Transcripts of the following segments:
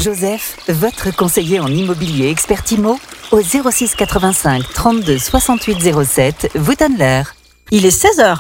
Joseph, votre conseiller en immobilier expert IMO, au 06 85 32 68 07, vous donne l'heure. Il est 16h.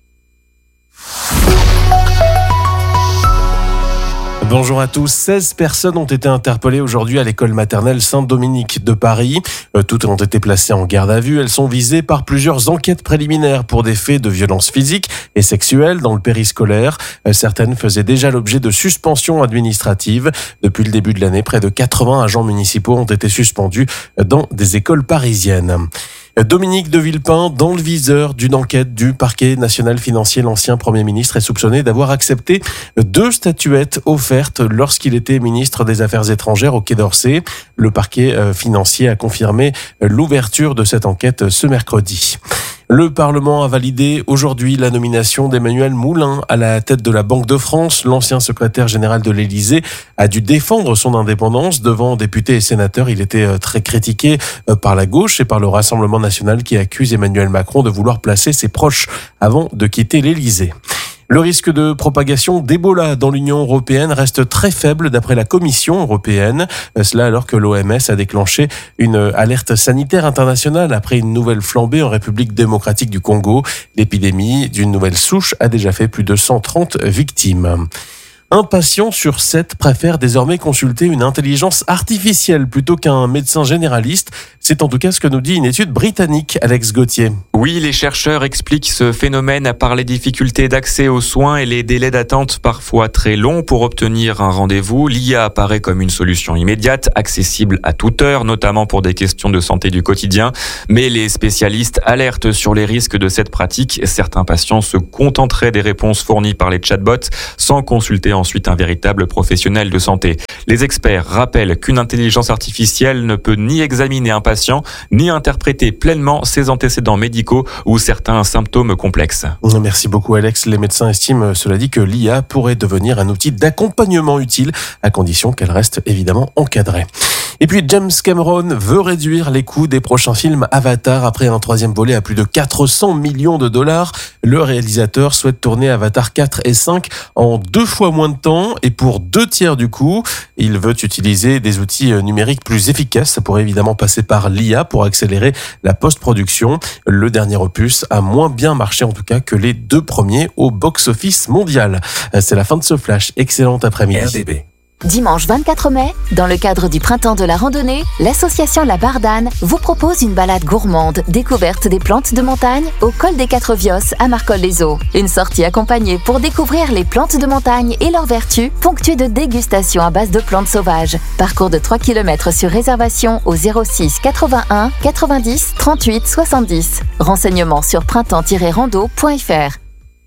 Bonjour à tous. 16 personnes ont été interpellées aujourd'hui à l'école maternelle Saint-Dominique de Paris. Toutes ont été placées en garde à vue. Elles sont visées par plusieurs enquêtes préliminaires pour des faits de violence physique et sexuelle dans le périscolaire. Certaines faisaient déjà l'objet de suspensions administratives. Depuis le début de l'année, près de 80 agents municipaux ont été suspendus dans des écoles parisiennes. Dominique de Villepin, dans le viseur d'une enquête du parquet national financier, l'ancien Premier ministre est soupçonné d'avoir accepté 2 statuettes offertes lorsqu'il était ministre des Affaires étrangères au Quai d'Orsay. Le parquet financier a confirmé l'ouverture de cette enquête ce mercredi. Le Parlement a validé aujourd'hui la nomination d'Emmanuel Moulin à la tête de la Banque de France. L'ancien secrétaire général de l'Élysée a dû défendre son indépendance devant députés et sénateurs. Il était très critiqué par la gauche et par le Rassemblement national qui accuse Emmanuel Macron de vouloir placer ses proches avant de quitter l'Élysée. Le risque de propagation d'Ebola dans l'Union européenne reste très faible d'après la Commission européenne. Cela alors que l'OMS a déclenché une alerte sanitaire internationale après une nouvelle flambée en République démocratique du Congo. L'épidémie d'une nouvelle souche a déjà fait plus de 130 victimes. Un patient sur 7 préfère désormais consulter une intelligence artificielle plutôt qu'un médecin généraliste. C'est en tout cas ce que nous dit une étude britannique, Alex Gauthier. Oui, les chercheurs expliquent ce phénomène par les difficultés d'accès aux soins et les délais d'attente parfois très longs pour obtenir un rendez-vous. L'IA apparaît comme une solution immédiate, accessible à toute heure, notamment pour des questions de santé du quotidien. Mais les spécialistes alertent sur les risques de cette pratique. Certains patients se contenteraient des réponses fournies par les chatbots sans consulter ensuite un véritable professionnel de santé. Les experts rappellent qu'une intelligence artificielle ne peut ni examiner un patient, ni interpréter pleinement ses antécédents médicaux ou certains symptômes complexes. Merci beaucoup Alex. Les médecins estiment, cela dit, que l'IA pourrait devenir un outil d'accompagnement utile, à condition qu'elle reste évidemment encadrée. Et puis James Cameron veut réduire les coûts des prochains films Avatar après un 3e volet à plus de 400 millions de dollars. Le réalisateur souhaite tourner Avatar 4 et 5 en 2 fois moins de temps et pour 2 tiers du coût. Il veut utiliser des outils numériques plus efficaces. Ça pourrait évidemment passer par l'IA pour accélérer la post-production. Le dernier opus a moins bien marché en tout cas que les 2 premiers au box-office mondial. C'est la fin de ce flash. Excellent après-midi. RDB. Dimanche 24 mai, dans le cadre du Printemps de la randonnée, l'association La Bardane vous propose une balade gourmande, découverte des plantes de montagne au col des 4 Viosses à Marcol-les-Eaux. Une sortie accompagnée pour découvrir les plantes de montagne et leurs vertus, ponctuée de dégustations à base de plantes sauvages. Parcours de 3 km sur réservation au 06 81 90 38 70. Renseignements sur printemps-rando.fr.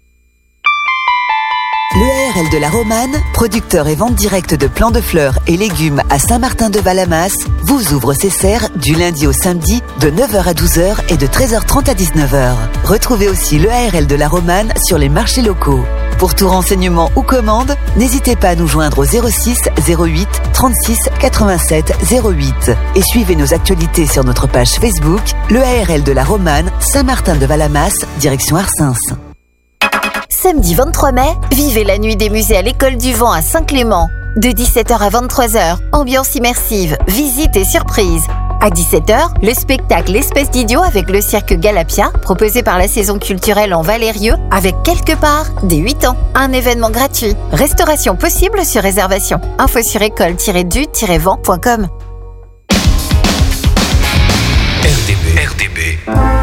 L'EARL de la Romane, producteur et vente directe de plants de fleurs et légumes à Saint-Martin-de-Valamas, vous ouvre ses serres du lundi au samedi de 9h à 12h et de 13h30 à 19h. Retrouvez aussi l'EARL de la Romane sur les marchés locaux. Pour tout renseignement ou commande, n'hésitez pas à nous joindre au 06 08 36 87 08 et suivez nos actualités sur notre page Facebook, l'EARL de la Romane, Saint-Martin-de-Valamas, direction Arsens. Samedi 23 mai, vivez la nuit des musées à l'École du Vent à Saint-Clément. De 17h à 23h, ambiance immersive, visite et surprise. À 17h, le spectacle L'Espèce d'idiot avec le cirque Galapia, proposé par la saison culturelle en Valérieux, avec quelque part des 8 ans. Un événement gratuit. Restauration possible sur réservation. Info sur école-du-vent.com. RDB.